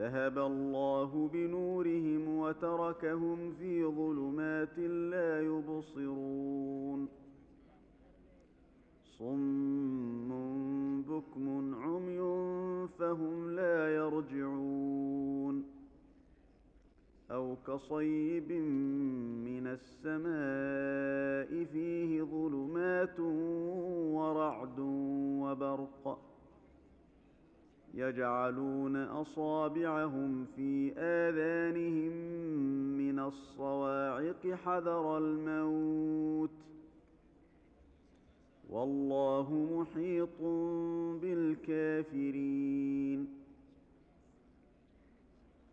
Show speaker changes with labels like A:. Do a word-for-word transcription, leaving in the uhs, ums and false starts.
A: ذهب الله بنورهم وتركهم في ظلمات لا يبصرون صم بكم عمي فهم لا يرجعون أو كصيب من السماء فيه ظلمات ورعد وبرق يجعلون أصابعهم في آذانهم من الصواعق حذر الموت والله محيط بالكافرين